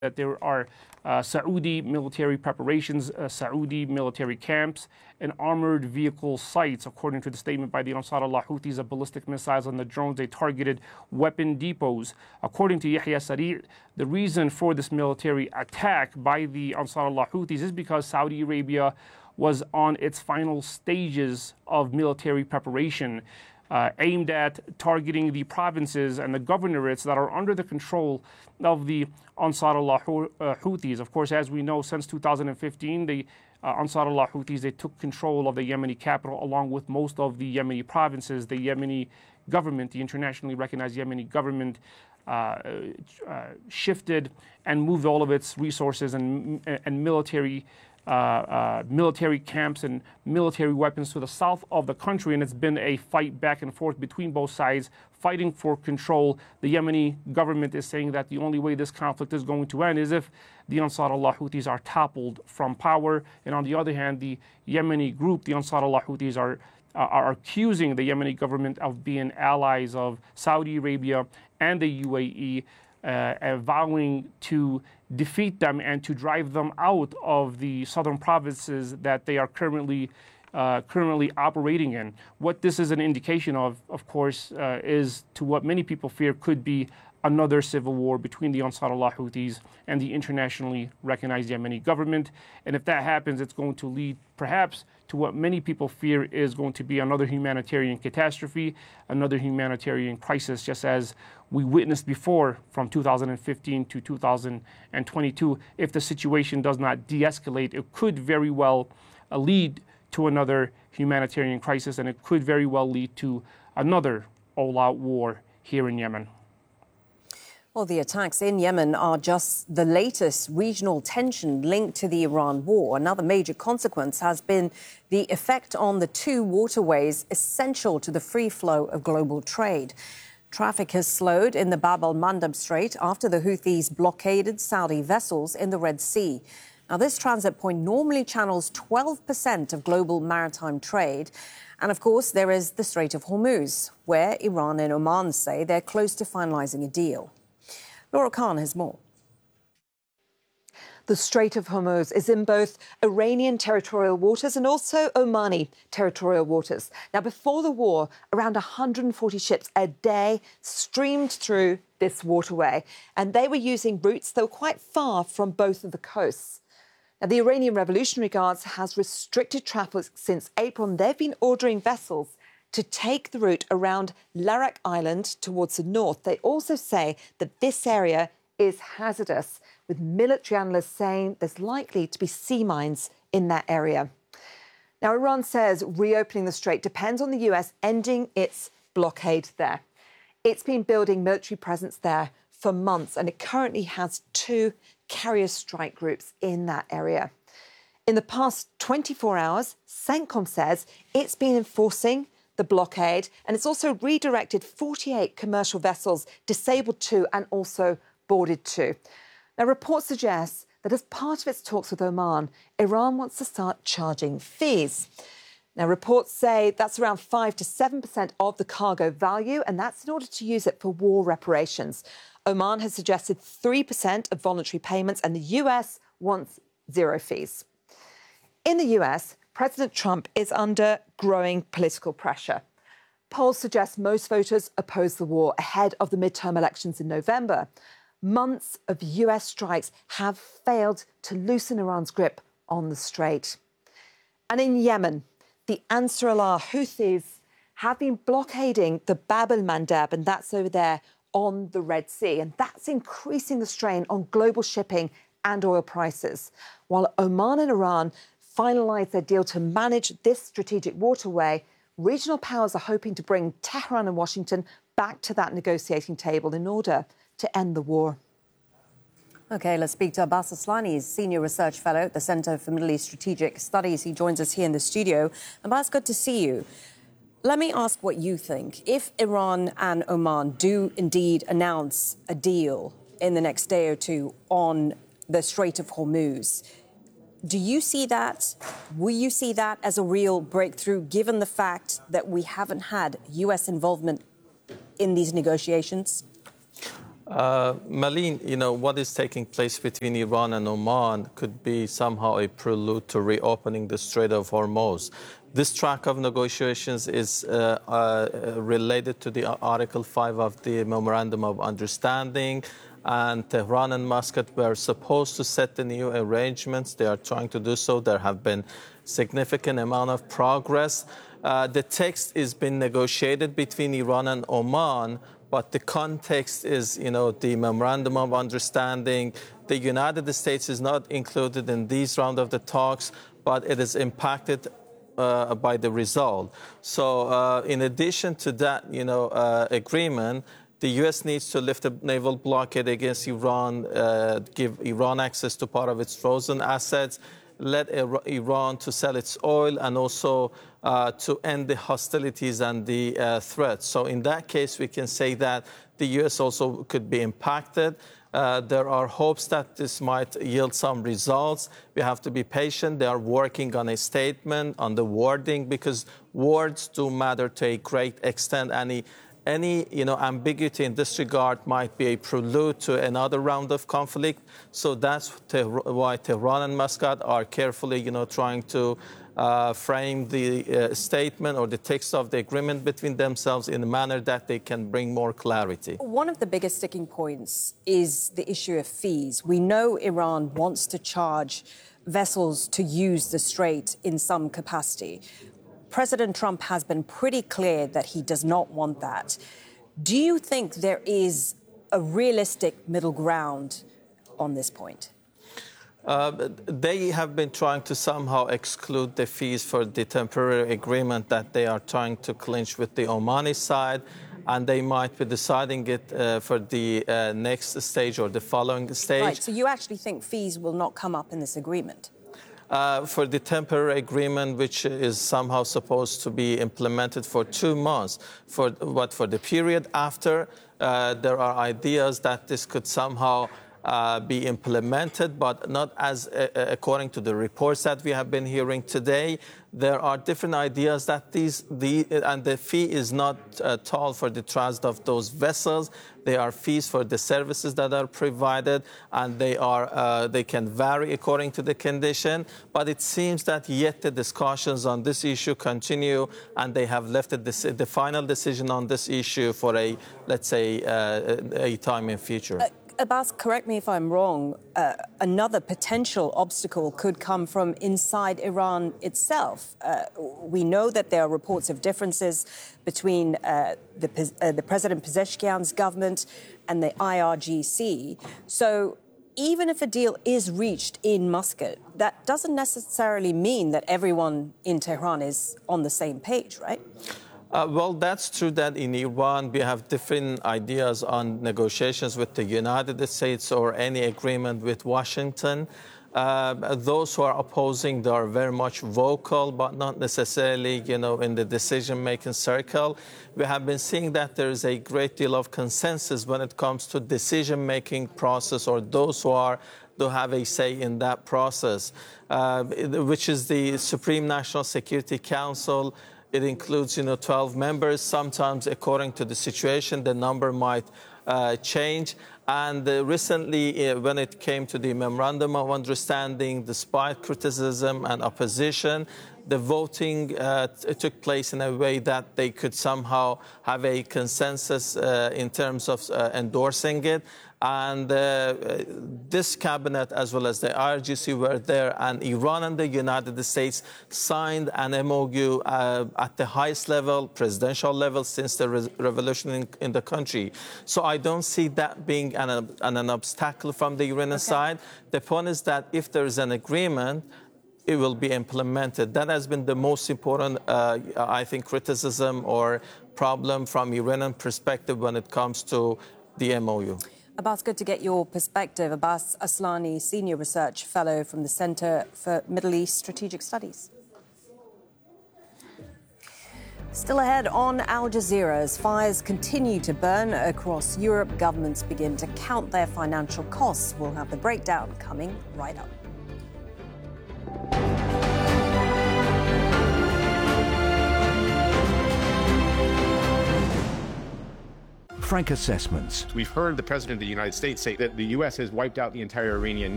that there are Saudi military preparations, Saudi military camps, and armored vehicle sites. According to the statement by the Ansar Allah Houthis, of ballistic missiles and the drones, they targeted weapon depots. According to Yahya Sari', the reason for this military attack by the Ansar Allah Houthis is because Saudi Arabia was on its final stages of military preparation, aimed at targeting the provinces and the governorates that are under the control of the Ansar Allah Houthis. Of course, as we know, since 2015, the Ansar Allah Houthis, they took control of the Yemeni capital along with most of the Yemeni provinces. The Yemeni government, the internationally recognized Yemeni government, shifted and moved all of its resources and military camps and military weapons to the south of the country, and it's been a fight back and forth between both sides, fighting for control. The Yemeni government is saying that the only way this conflict is going to end is if the Ansar Allah Houthis are toppled from power, and on the other hand, the Yemeni group, the Ansar Allah Houthis, are accusing the Yemeni government of being allies of Saudi Arabia and the UAE, vowing to defeat them and to drive them out of the southern provinces that they are currently operating in. What this is an indication of course, is to what many people fear could be another civil war between the Ansar Allah Houthis and the internationally recognized Yemeni government. And if that happens, it's going to lead perhaps to what many people fear is going to be another humanitarian catastrophe, another humanitarian crisis, just as we witnessed before from 2015 to 2022. If the situation does not de-escalate, it could very well lead to another humanitarian crisis, and it could very well lead to another all-out war here in Yemen. Well, the attacks in Yemen are just the latest regional tension linked to the Iran war. Another major consequence has been the effect on the two waterways essential to the free flow of global trade. Traffic has slowed in the Bab al-Mandab Strait after the Houthis blockaded Saudi vessels in the Red Sea. Now, this transit point normally channels 12% of global maritime trade. And, of course, there is the Strait of Hormuz, where Iran and Oman say they're close to finalising a deal. Laura Khan has more. The Strait of Hormuz is in both Iranian territorial waters and also Omani territorial waters. Now, before the war, around 140 ships a day streamed through this waterway, and they were using routes that were quite far from both of the coasts. Now, the Iranian Revolutionary Guards has restricted traffic since April, and they've been ordering vessels to take the route around Larak Island towards the north. They also say that this area is hazardous, with military analysts saying there's likely to be sea mines in that area. Now, Iran says reopening the strait depends on the US ending its blockade there. It's been building military presence there for months, and it currently has 2 carrier strike groups in that area. In the past 24 hours, CENTCOM says it's been enforcing the blockade, and it's also redirected 48 commercial vessels, disabled 2 and also boarded 2. Now, reports suggest that as part of its talks with Oman, Iran wants to start charging fees. Now, reports say that's around 5 to 7% of the cargo value, and that's in order to use it for war reparations. Oman has suggested 3% of voluntary payments, and the US wants 0 fees. In the US, President Trump is under growing political pressure. Polls suggest most voters oppose the war ahead of the midterm elections in November. Months of US strikes have failed to loosen Iran's grip on the strait. And in Yemen, the Ansar Allah Houthis have been blockading the Bab al-Mandab, and that's over there on the Red Sea. And that's increasing the strain on global shipping and oil prices. While Oman and Iran finalise their deal to manage this strategic waterway, regional powers are hoping to bring Tehran and Washington back to that negotiating table in order to end the war. OK, let's speak to Abbas Aslani. He's Senior Research Fellow at the Centre for Middle East Strategic Studies. He joins us here in the studio. Abbas, good to see you. Let me ask what you think. If Iran and Oman do indeed announce a deal in the next day or two on the Strait of Hormuz, do you see that? Will you see that as a real breakthrough, given the fact that we haven't had US involvement in these negotiations? Malin, what is taking place between Iran and Oman could be somehow a prelude to reopening the Strait of Hormuz. This track of negotiations is related to the Article 5 of the Memorandum of Understanding, and Tehran and Muscat were supposed to set the new arrangements. They are trying to do so. There have been significant amount of progress. The text is being negotiated between Iran and Oman, but the context is, the Memorandum of Understanding. The United States is not included in these round of the talks, but it is impacted by the result. So in addition to that, agreement, the U.S. needs to lift a naval blockade against Iran, give Iran access to part of its frozen assets, let Iran to sell its oil, and also to end the hostilities and the threats. So in that case, we can say that the U.S. also could be impacted. There are hopes that this might yield some results. We have to be patient. They are working on a statement, on the wording, because words do matter to a great extent. Any ambiguity in this regard might be a prelude to another round of conflict. So that's why Tehran and Muscat are carefully, trying to frame the statement or the text of the agreement between themselves in a manner that they can bring more clarity. One of the biggest sticking points is the issue of fees. We know Iran wants to charge vessels to use the strait in some capacity. President Trump has been pretty clear that he does not want that. Do you think there is a realistic middle ground on this point? They have been trying to somehow exclude the fees for the temporary agreement that they are trying to clinch with the Omani side, and they might be deciding it for the next stage or the following stage. Right, so you actually think fees will not come up in this agreement? For the temporary agreement, which is somehow supposed to be implemented for 2 months. For the period after, there are ideas that this could somehow be implemented, but not as according to the reports that we have been hearing today. There are different ideas that the fee is not toll for the transit of those vessels. They are fees for the services that are provided, and they can vary according to the condition. But it seems that yet the discussions on this issue continue, and they have left the final decision on this issue for a time in future. Abbas, correct me if I'm wrong, another potential obstacle could come from inside Iran itself. We know that there are reports of differences between the President Pezeshkian's government and the IRGC. So even if a deal is reached in Muscat, that doesn't necessarily mean that everyone in Tehran is on the same page, right? Well, that's true that in Iran we have different ideas on negotiations with the United States or any agreement with Washington. Those who are opposing, they are very much vocal, but not necessarily, in the decision-making circle. We have been seeing that there is a great deal of consensus when it comes to decision-making process, or those who have a say in that process, which is the Supreme National Security Council. It includes, 12 members. Sometimes, according to the situation, the number might change. And recently, when it came to the Memorandum of Understanding, despite criticism and opposition, the voting took place in a way that they could somehow have a consensus in terms of endorsing it. And this cabinet, as well as the IRGC, were there, and Iran and the United States signed an MOU at the highest level, presidential level, since the revolution in the country. So I don't see that being an obstacle from the Iranian side. The point is that if there is an agreement, it will be implemented. That has been the most important, I think, criticism or problem from Iranian perspective when it comes to the MOU. Abbas, good to get your perspective. Abbas Aslani, Senior Research Fellow from the Center for Middle East Strategic Studies. Still ahead on Al Jazeera, as fires continue to burn across Europe, governments begin to count their financial costs. We'll have the breakdown coming right up. frank assessments. We've heard the President of the United States say that the U.S. has wiped out the entire Iranian